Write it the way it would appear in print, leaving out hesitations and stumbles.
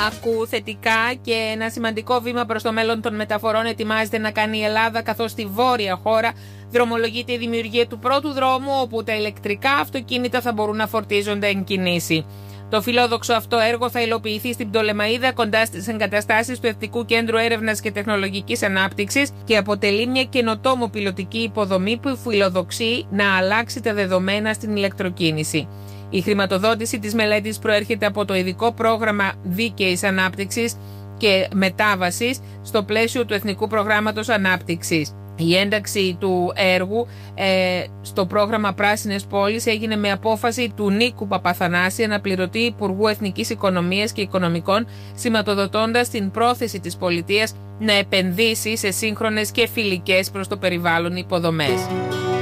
Ακούω θετικά και ένα σημαντικό βήμα προς το μέλλον των μεταφορών ετοιμάζεται να κάνει η Ελλάδα, καθώς στη βόρεια χώρα δρομολογείται η δημιουργία του πρώτου δρόμου όπου τα ηλεκτρικά αυτοκίνητα θα μπορούν να φορτίζονται εν κινήσει. Το φιλόδοξο αυτό έργο θα υλοποιηθεί στην Πτολεμαΐδα, κοντά στις εγκαταστάσεις του Εθνικού Κέντρου Έρευνας και Τεχνολογικής Ανάπτυξης, και αποτελεί μια καινοτόμο πιλωτική υποδομή που φιλοδοξεί να αλλάξει τα δεδομένα στην ηλεκτροκίνηση. Η χρηματοδότηση της μελέτης προέρχεται από το ειδικό πρόγραμμα δίκαιης ανάπτυξης και μετάβασης στο πλαίσιο του Εθνικού Προγράμματος Ανάπτυξης. Η ένταξη του έργου στο πρόγραμμα Πράσινες Πόλεις έγινε με απόφαση του Νίκου Παπαθανάση, αναπληρωτή Υπουργού Εθνικής Οικονομίας και Οικονομικών, σηματοδοτώντας την πρόθεση της πολιτείας να επενδύσει σε σύγχρονες και φιλικές προς το περιβάλλον υποδομές.